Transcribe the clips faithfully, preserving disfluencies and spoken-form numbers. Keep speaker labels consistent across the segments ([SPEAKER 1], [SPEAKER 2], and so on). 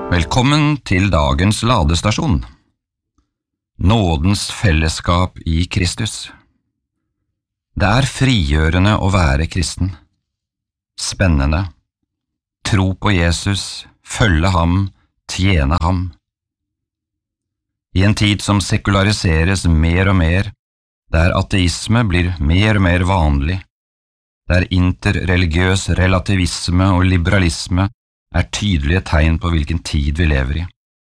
[SPEAKER 1] Velkommen til dagens ladestasjon. Nådens fellesskap i Kristus. Det er frigjørende å være kristen. Spennende. Tro på Jesus, følge ham, tjene ham. I en tid som sekulariseres mer og mer, der ateisme blir mer og mer vanlig, der interreligiøs relativisme og liberalisme er tydelige tegn på hvilken tid vi lever i.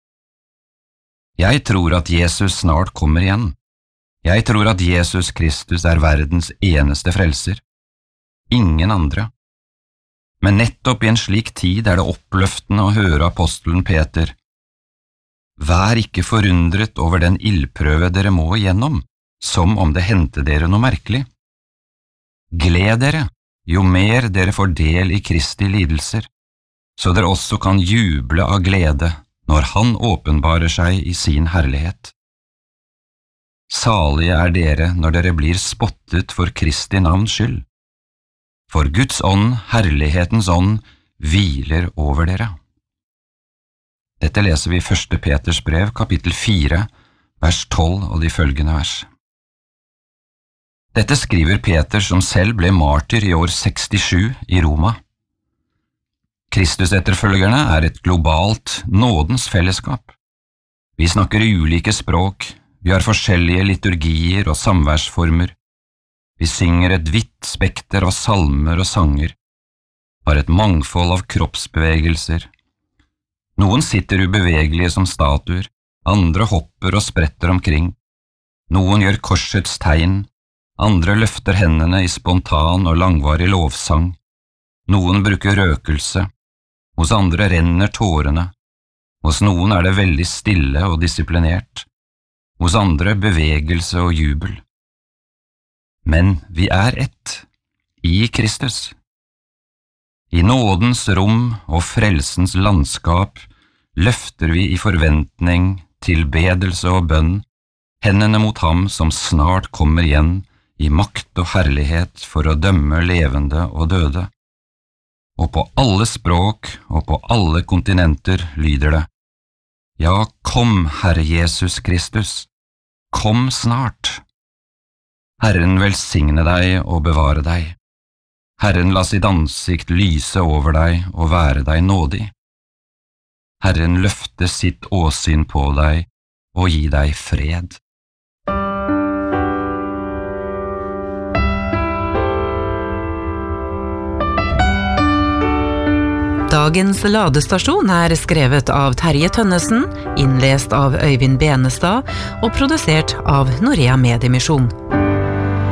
[SPEAKER 1] Jeg tror at Jesus snart kommer igjen. Jeg tror at Jesus Kristus er verdens eneste frelser. Ingen andre. Men nettopp i en slik tid er det oppløftende å høre apostelen Peter: Vær ikke forundret over den ildprøve dere må igjennom, som om det hendte dere noe merkelig. Gled dere, jo mer dere får del i Kristi lidelser, så dere også kan juble av glede når han åpenbarer seg i sin herlighet. Salige er dere når dere blir spottet for Kristi navns skyld, for Guds ånd, herlighetens ånd, hviler over dere. Dette leser vi i første Peters brev, kapittel fire, vers tolv og de følgende vers. Dette skriver Peter som selv ble martyr i år sekstisju i Roma. Kristus-etterfølgerne er et globalt nådens fellesskap. Vi snakker ulike språk, vi har forskjellige liturgier og samværsformer, vi synger et vidt spekter av salmer og sanger, har et mangfold av kroppsbevegelser. Noen sitter ubevegelige som statuer, andre hopper og spretter omkring, noen gjør korsets tegn, andre løfter hendene i spontan og langvarig lovsang, noen bruker røkelse, hos andre renner tårene, hos noen er det veldig stille og disiplinert, hos andre bevegelse og jubel. Men vi er ett, i Kristus. I nådens rom og frelsens landskap løfter vi i forventning, tilbedelse og bønn, hendene mot ham som snart kommer igjen i makt og herlighet for å dømme levende og døde. Og på alle språk og på alle kontinenter lyder det: Ja, kom, Herre Jesus Kristus, kom snart. Herren velsigne deg og bevare deg. Herren la sitt ansikt lyse over deg og være deg nådig. Herren løfte sitt åsyn på deg og gi deg fred.
[SPEAKER 2] Dagens ladestasjon er skrevet av Terje Tønnesen, innlest av Øyvind Benestad og produsert av Norea Mediemisjon.